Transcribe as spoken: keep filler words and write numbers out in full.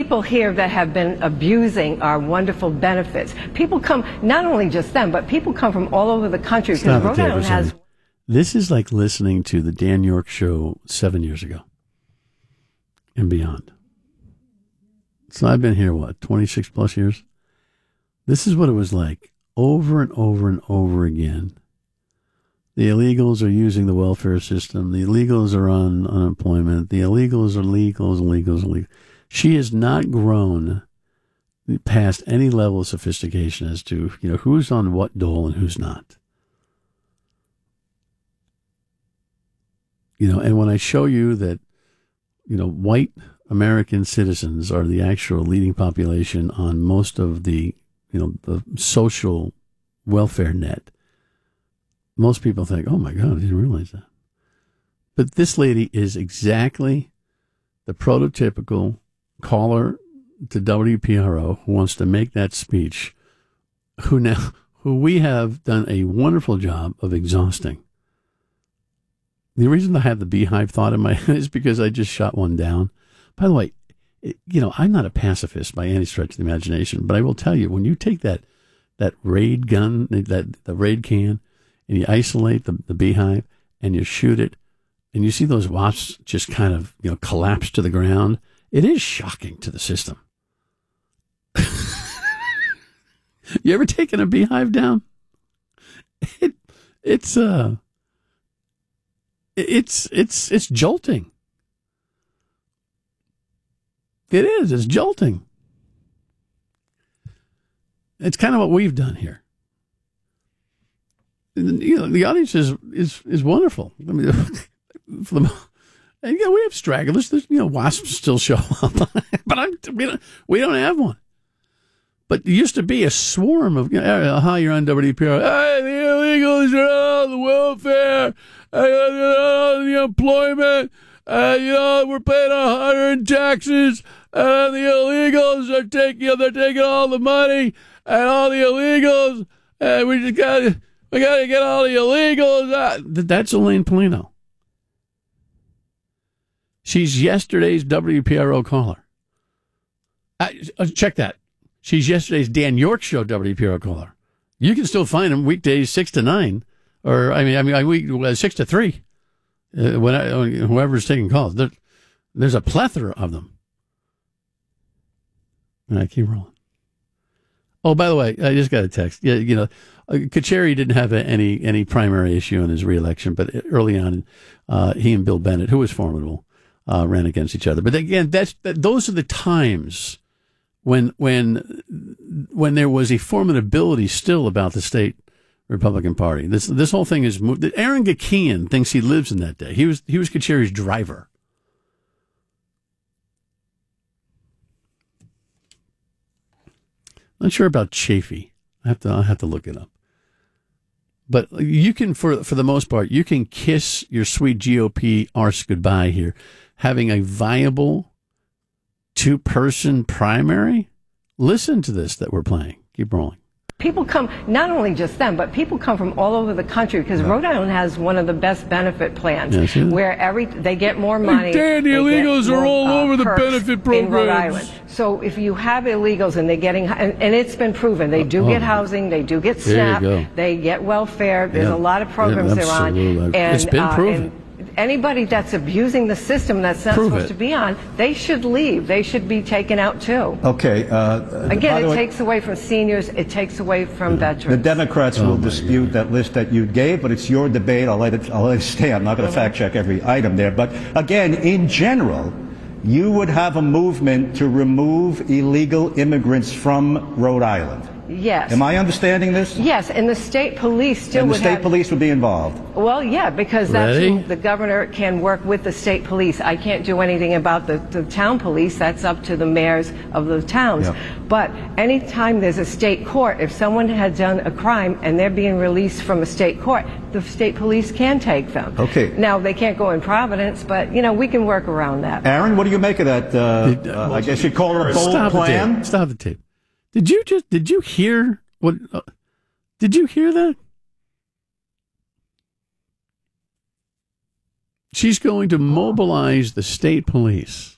people here that have been abusing our wonderful benefits. People come, not only just them, but people come from all over the country because Rhode Island has... This is like listening to the Dan York Show seven years ago and beyond. So I've been here, what, twenty-six plus years? This is what it was like over and over and over again. The illegals are using the welfare system. The illegals are on unemployment. The illegals are legals, illegals, illegals. She has not grown past any level of sophistication as to, you know, who's on what dole and who's not. You know, and when I show you that, you know, white American citizens are the actual leading population on most of the, you know, the social welfare net, most people think, oh my God, I didn't realize that. But this lady is exactly the prototypical caller to W P R O who wants to make that speech, who now, who we have done a wonderful job of exhausting. The reason I have the beehive thought in my head is because I just shot one down. By the way, it, you know, I'm not a pacifist by any stretch of the imagination, but I will tell you, when you take that that raid gun, that the raid can, and you isolate the, the beehive, and you shoot it, and you see those wasps just kind of, you know, collapse to the ground, it is shocking to the system. You ever taken a beehive down? It, it's uh, it's it's it's jolting. It is. It's jolting. It's kind of what we've done here. You know, the audience is is is wonderful. I mean, for the, and, yeah, we have stragglers. There's, you know, wasps still show up, but I'm, we don't we don't have one. But there used to be a swarm of, you know, hi, you're on W P R. Hey, the illegals are on the welfare, uh, the employment. Uh, you know, we're paying a hundred in taxes. Uh, the illegals are taking, you know, they're taking all the money, and all the illegals. And uh, we just got, we got to get all the illegals out. That's Elaine Polino. She's yesterday's W P R O caller. I, uh, check that. She's yesterday's Dan York Show W P R O caller. You can still find them weekdays six to nine, or I mean, I mean, I week uh, six to three. Uh, when I, whoever's taking calls, there, there's a plethora of them. All right, keep rolling. Oh, by the way, I just got a text. Yeah, you know, uh, Kacheri didn't have a, any any primary issue in his reelection, but early on, uh, he and Bill Bennett, who was formidable, uh, ran against each other. But again, that's that, those are the times when when when there was a formidability still about the state Republican Party. This this whole thing is moved. Aaron Gakian thinks he lives in that day. He was he was Kacheri's driver. Not sure about Chafee. I have to I have to look it up. But you can, for for the most part, you can kiss your sweet G O P arse goodbye here, having a viable two person primary. Listen to this that we're playing. Keep rolling. People come, not only just them, but people come from all over the country because Rhode Island has one of the best benefit plans, yes, where every they get more money. Dan, the illegals are all uh, over the benefit programs. In Rhode Island. So if you have illegals and they're getting, and, and it's been proven, they do oh, get housing, they do get SNAP, they get welfare. There's yeah. a lot of programs yeah, they're on. And, it's been uh, proven. And, anybody that's abusing the system that's not Prove supposed it. to be on, they should leave. They should be taken out too. Okay. Uh, Again, it way, takes away from seniors. It takes away from the, veterans. The Democrats oh will dispute God. that list that you gave, but it's your debate. I'll let it, I'll let it stay. I'm not going to fact check every item there. But again, in general, you would have a movement to remove illegal immigrants from Rhode Island. Yes. Am I understanding this? Yes, and the state police still and the would state have, police would be involved. Well, yeah, because that's Ready? who the governor can work with the state police. I can't do anything about the, the town police. That's up to the mayors of the towns. Yeah. But anytime there's a state court, if someone had done a crime and they're being released from a state court, the state police can take them. Okay. Now, they can't go in Providence, but, you know, we can work around that. Aaron, what do you make of that? Uh, Did, uh, I guess you'd call it a bold Stop plan? The tape. Stop the tape. Did you just, did you hear what, uh, did you hear that? She's going to mobilize the state police